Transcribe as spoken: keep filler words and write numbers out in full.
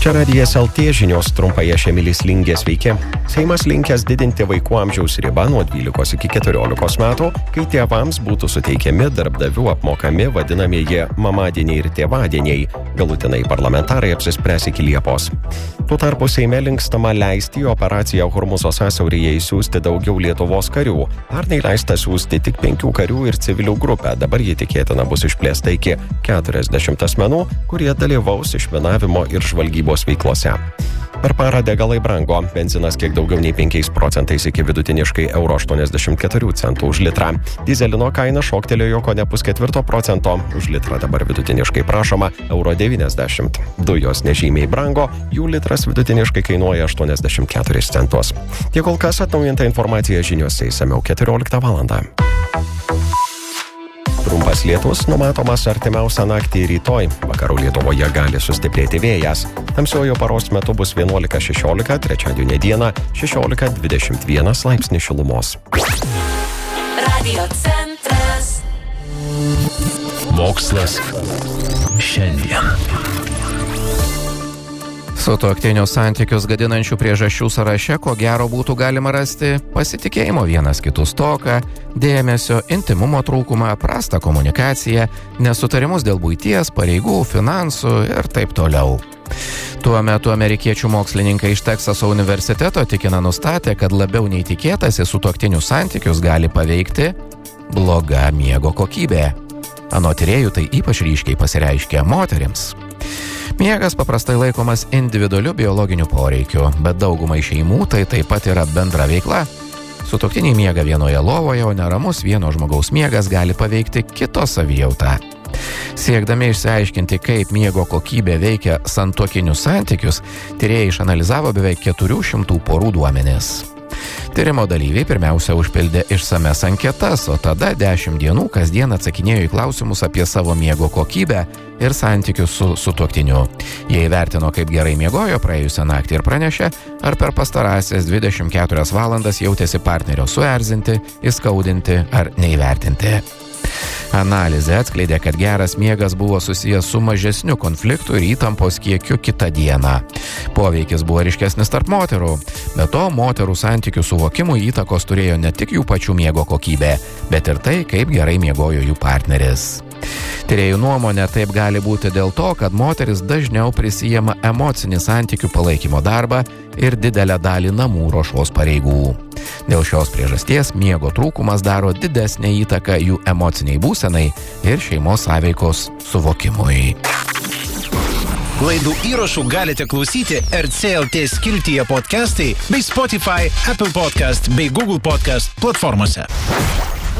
Čia Radijas L T žinios trumpai, aš Emilis Lingė, sveiki. Seimas linkęs didinti vaikų amžiaus ribą nuo dvylikos iki keturiolikos metų, kai tėvams būtų suteikiami darbdavių apmokami vadinamieji mamadieniai ir tėvadieniai. Galutinai parlamentarai apsispręs iki Liepos. Tuo tarpu Seime linkstama leisti į operaciją Hormuzo sąsiauryje įsiųsti daugiau Lietuvos karių. Pernai leista siųsti tik penkių karių ir civilių grupę, dabar ji tikėtina bus išplėsta iki keturiasdešimt asmenų, kurie dalyvaus išminavimo ir žvalgybos veiklose. Per parą degalai brango, benzinas kiek daugiau nei penkiais procentais iki vidutiniškai euro aštuoniasdešimt keturių centų už litrą. Dizelino kaina šoktelėjo kone pusketvirto procento, už litrą dabar vidutiniškai prašoma euro devyniasdešimt. Dujos nežymiai brango, jų litras vidutiniškai kainuoja aštuoniasdešimt keturis centus. Tiek kol kas, atnaujinta informacija žiniose išsamiau keturioliktą valandą. Trumpas lietus numatomas artimiausią naktį rytoj. Vakarų Lietuvoje gali sustiprėti vėjas. Tamsiojo paros metu bus vienuolika šešiolika, trečiadienio dieną šešiolika dvidešimt vienas laipsnis šilumos. Radio centras. Mokslas šiandien. Sutuoktinių santykius gadinančių priežasčių sąraše, ko gero būtų galima rasti pasitikėjimo vienas kitų stoką, dėmesio, intimumo trūkumą, prastą komunikaciją, nesutarimus dėl buities, pareigų, finansų ir taip toliau. Tuo metu amerikiečių mokslininkai iš Teksaso universiteto tikina nustatę, kad labiau nei tikėtasi sutuoktinių santykius gali paveikti bloga miego kokybė. Anot tyrėjų tai ypač ryškiai pasireiškia moterims. Miegas paprastai laikomas individualiu biologiniu poreikiu, bet daugumai šeimų tai taip pat yra bendra veikla. Sutuoktiniai miega vienoje lovoje, o neramus vieno žmogaus miegas gali paveikti kito savijautą. Siekdami išsiaiškinti, kaip miego kokybė veikia santuokinius santykius, tyrėjai išanalizavo beveik keturių šimtų porų duomenis. Tyrimo dalyviai pirmiausia užpildė išsames anketas, o tada dešimt dienų kasdien atsakinėjo į klausimus apie savo miego kokybę ir santykius su sutuoktiniu. Jie įvertino, kaip gerai miegojo praėjusią naktį ir pranešė, ar per pastarąsias dvidešimt keturias valandas jautėsi partnerio suerzinti, įskaudinti ar neįvertinti. Analizė atskleidė, kad geras miegas buvo susijęs su mažesniu konfliktų ir įtampos kiekiu kitą dieną. Poveikis buvo ryškesnis tarp moterų, be to moterų santykių suvokimui įtakos turėjo ne tik jų pačių miego kokybė, bet ir tai, kaip gerai miegojo jų partneris. Tyrėjų nuomonė taip gali būti dėl to, kad moteris dažniau prisijema emocinį santykių palaikymo darbą ir didelę dalį namų ruošos pareigų. Dėl šios priežasties miego trūkumas daro didesnę įtaką jų emociniai būsenai ir šeimos sąveikos suvokimui. Laidų įrašų galite klausyti R C L T skiltyje podcastai bei Spotify, Apple Podcast bei Google Podcast platformose.